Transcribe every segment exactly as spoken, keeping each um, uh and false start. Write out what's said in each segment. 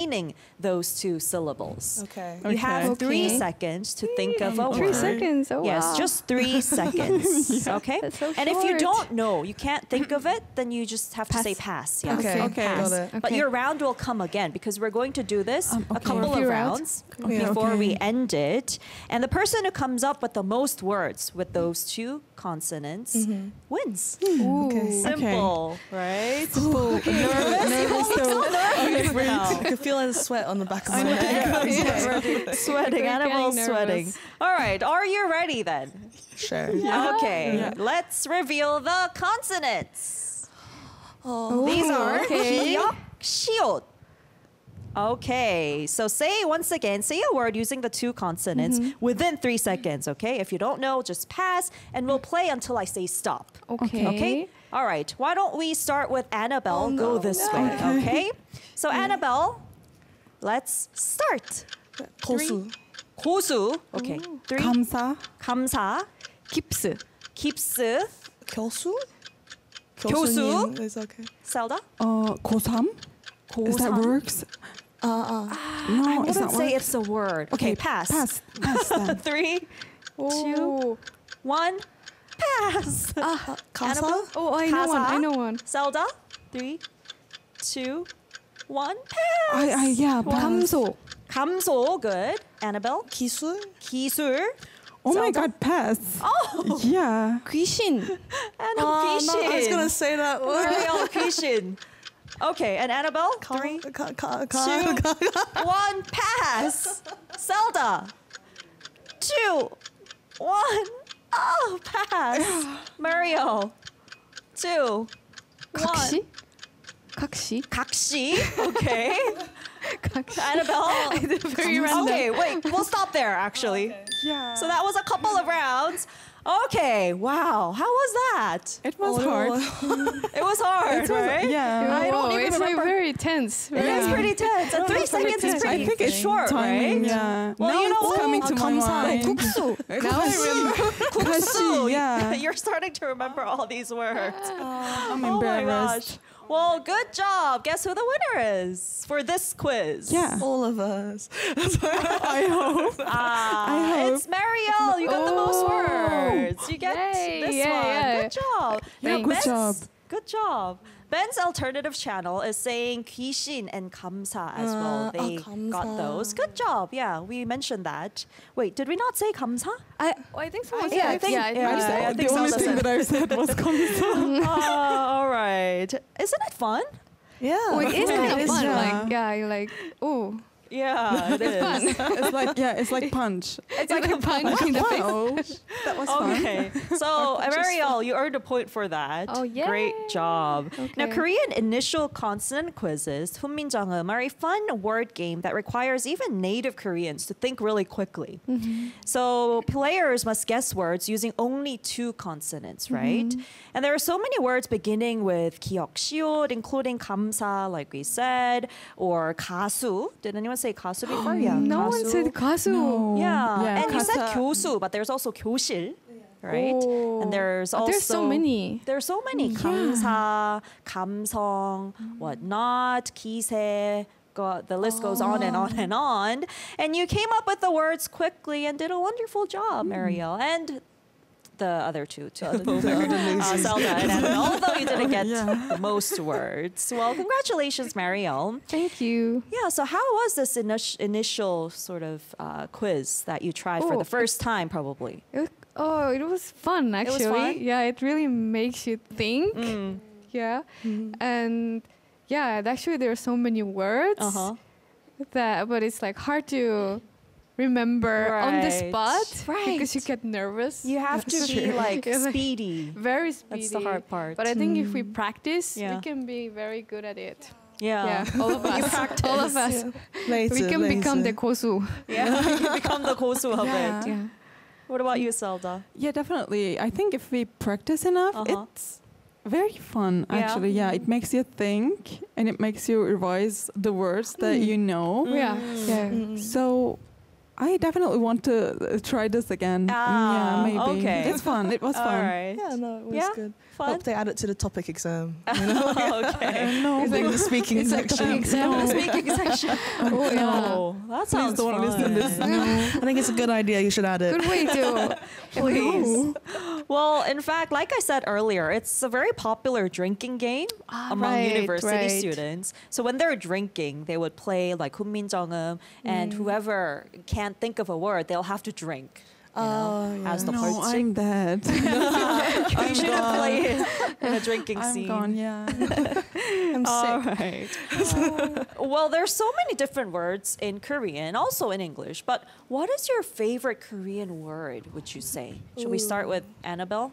containing those two syllables. Okay. You have Okay. three Okay. seconds to think of a Okay. Three word. seconds. Oh Yes, wow. just three seconds. Okay? That's so And if you short. don't know, you can't think of it, then you just have to Pass. say pass. Yeah. Okay. Okay. Got it. But Okay. your round will come again because we're going to do this Um, a okay. couple A of few rounds rounds? Okay. before we Okay. end it. And the person who comes up with the most words with those two consonants wins. Ooh. Okay. Simple, right? Nervous, nervous though. Nervous now. I can feel the sweat on the back of my Yeah, neck. sweating, sweating, We're Annabelle's getting sweating. nervous. All right, are you ready then? Sure. Okay, Yeah. let's reveal the consonants. Oh. These Ooh, are okay. 기역, 시옷. Okay, so say once again, say a word using the two consonants within three seconds, okay? If you don't know, just pass, and we'll play until I say stop. Okay. Okay? All right, why don't we start with Annabelle? Go this way, okay? So Annabelle, let's start. 고수. 고수. Okay. Three. 감사, 감사. 깁스. 깁스. 교수? 교수? 교수님 is okay. Zelda. uh, 고삼. Is that 고삼. works? Uh, uh. No, I is wouldn't that say work? it's a word. Okay, pass. Pass. Pass then. Three, Oh. one, pass. Uh, 가사? Annabelle? Oh, I know one. I 가사. know one. Zelda. Three, two, one, pass. I, I, yeah, pass. 감소. 감소. Good. Annabelle. 기술? 기술. Oh my Zelda? God, pass. Oh. Yeah. 귀신. Annabelle. Oh, 귀신. no, I was going to say that word. Mariel, 귀신. Okay, and Annabelle. Three, Ka, ka, ka, two, ka. one, pass. Zelda. Two, one, oh, pass. Mario. Two, one. 각시. 각시. 각시. Okay. 각시. Annabelle. Very random. Okay, wait, we'll stop there actually. Yeah. So that was a couple of rounds. Okay, wow. How was that? It was hard. It was hard, It was- right? yeah. I don't Whoa, even it's like remember. very tense. It is Yeah. pretty tense. And three it's very seconds is tense. pretty I think it's short, timing, right? Yeah. Well, now you know it's what? coming to 아, my 감사. mind. 국수. Now I remember. 국수. yeah. You're starting to remember all these words. I'm Oh my embarrassed. gosh. Well, good job. Guess who the winner is for this quiz? Yeah. All of us. I hope. Ah, I hope. it's Marielle. You got the most Oh. words. You get Yay, this yeah, one. yeah. Good job. Yeah, good Ben's- job. Good job. Ben's alternative channel is saying 귀신 and 감사 as well. Uh, They oh, 감사. got those. Good job. Yeah, we mentioned that. Wait, did we not say 감사? I, oh, I think someone yeah, I said. think- yeah, I yeah, think I so. said- I the think only Zelda thing said- that I said was kamsa. uh, all right. Isn't it fun? Yeah. Oh, it is kind It of fun. yeah. Like, yeah, you're like, oh, Yeah, it is. It's like, yeah, it's like punch. it's like a punch in the face. Wow. That was fun. Okay, so Marielle, you earned a point for that. Oh, Great yay. job. Now, Okay. Korean initial consonant quizzes, 훈민정음, are a fun word game that requires even native Koreans to think really quickly. Mm-hmm. So players must guess words using only two consonants, right? Mm-hmm. And there are so many words beginning with 기역, 시옷, including 감사, like we said, or 가수. Did anyone say 가수 before? Yeah, No one 가수. said 가수. No. Yeah, Yeah, and you said 가사. 교수, but there's also 교실, right? Oh. And there's also There's so many. There's so many 감사, 감성, whatnot, 기세. Go, the list goes on and on and on. And you came up with the words quickly and did a wonderful job, Marielle, and the other two too. uh, Zelda and Annabelle, although you didn't get Yeah. the most words. Well, congratulations, Marielle. Thank you. Yeah, so how was this init- initial sort of uh, quiz that you tried for Oh, the first time, probably? It was, oh, it was fun was actually. fun? Yeah, it really makes you think. Mm. Yeah, and yeah, actually there are so many words Uh-huh. that, but it's like hard to remember on the Right. spot Right. because you get nervous. You have to That's be true. like Yeah, like- speedy. Very speedy. That's the hard part. But I think if we practice, Yeah. we can be very good at it. Yeah. Yeah, all of us. All of us. Later, We can become the later. kosu. Yeah, you become the kosu of Yeah. it. Yeah. What about you, Zelda? Yeah, definitely. I think if we practice enough, Uh-huh. it's very fun, Yeah. actually. Yeah, it makes you think and it makes you revise the words that you know. Yeah. Yeah. Mm. So I definitely want to uh, try this again. Mm, Ah, yeah, maybe. okay. It's fun. It was All fun. right. Yeah, no, it was Yeah? good. Fun? Hope they add it to the topic exam. You know? Okay. no, It's like the speaking It's like section. topic exam. Speaking section. Oh, yeah. No, that sounds don't fun. listen to this. I think it's a good idea. You should add it. Good way to. Please. Well, in fact, like I said earlier, it's a very popular drinking game Ah, among right, university right. students. So when they're drinking, they would play like 훈민정음, and whoever can't think of a word, they'll have to drink. You know, Oh, yeah. as the no, 벌칙. I'm dead. You should have played it in a drinking I'm scene. gone. Yeah. I'm All sick. right. Well, there's so many different words in Korean, also in English. But what is your favorite Korean word, would you say? Should we start with Annabelle?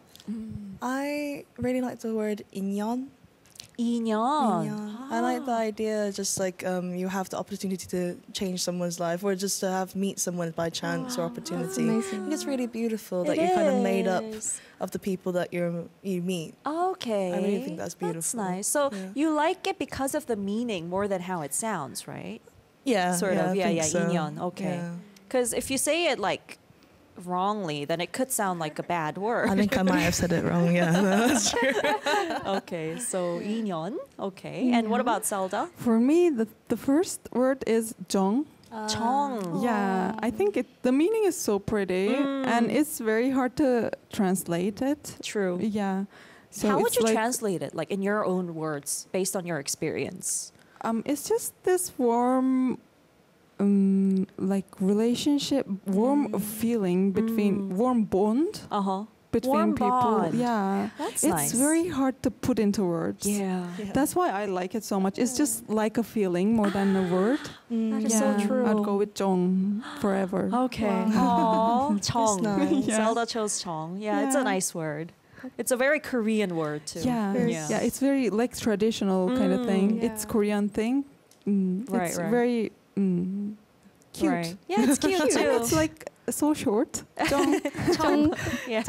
I really like the word inyeon. 인연. Yeah. I like the idea just like um, you have the opportunity to change someone's life or just to have meet someone by chance or opportunity. amazing. I think it's really beautiful that It you're kind of made up is. of the people that you you meet. Okay. I really think that's That's beautiful. nice. So Yeah. you like it because of the meaning more than how it sounds, right? Yeah, Sort yeah, of. I Yeah, think yeah. so. 인연. Okay. Yeah. Because if you say it like wrongly, then it could sound like a bad word. I think I might have said it wrong. Yeah, that's true. Okay, so 인연. Okay. And what about Zelda? For me, the the first word is 정. 정. Yeah, I think it. The meaning is so pretty, and it's very hard to translate it. True. Yeah. So How would it's you like, translate it, like in your own words, based on your experience? Um, it's just this warm, um, like relationship, warm feeling between Mm. warm bond Uh huh. between Warm people. bond. Yeah, That's it's nice. very hard to put into words. Yeah. Yeah. That's why I like it so much. It's just like a feeling more than a word. That is yeah, so true. I'd go with Jong forever. Okay. Aww, 정. nice. Yeah. Zelda chose 정. Yeah, it's a Yeah. nice word. It's a very Korean word too. Yeah, Yeah. yeah, It's very like traditional kind of thing. Mm, It's yeah. Korean thing. Mm, Right, it's right. very mm, cute. Right. Yeah, it's cute And too. it's like so short. Jong. 정. Yeah.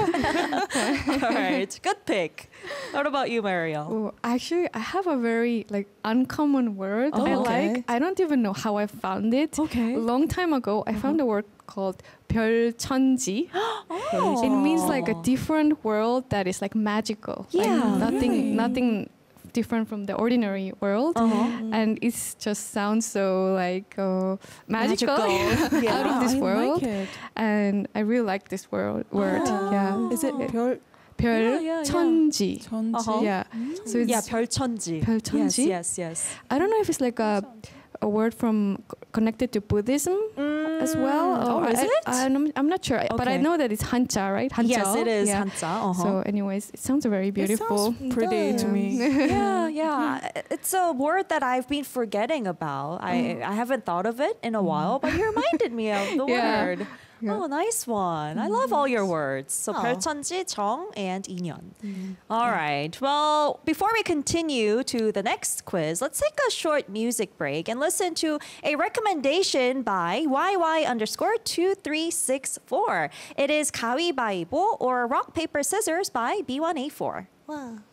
All right. Good pick. What about you, Mariel? Oh, actually, I have a very like uncommon word. Oh, I okay. like. I don't even know how I found it. Okay. A long time ago, I found a word called 별천지. Oh. It means like a different world that is like magical. Like Yeah. nothing, Really? nothing different from the ordinary world. Uh-huh. And it just sounds so like uh, magical, Magical. out of this I world. like it. And I really like this word. Word, yeah. Is it 별 Yeah, yeah, yeah. 별천지. 천지? Uh-huh. Yeah. So it's Yeah, 별천지. 별천지? Yes, yes, yes. I don't know if it's like a a word from connected to Buddhism as well. Oh, or is I, it? I, am I'm not sure, but I Okay. know that it's Hanja, right? Hanja. Yes, it is. Yeah. 한자. Uh-huh. So, anyways, it sounds very It beautiful. sounds pretty to me. yeah, yeah. It's a word that I've been forgetting about. I I haven't thought of it in a while, but you reminded me of the Yeah. word. Yeah. Oh, nice one. I love all your words. So Oh. 별천지, 정, and 인연. All right. Well, before we continue to the next quiz, let's take a short music break and listen to a recommendation by Y Y underscore two three six four. It is 가위바위보 or rock paper scissors by B one A four. Wow.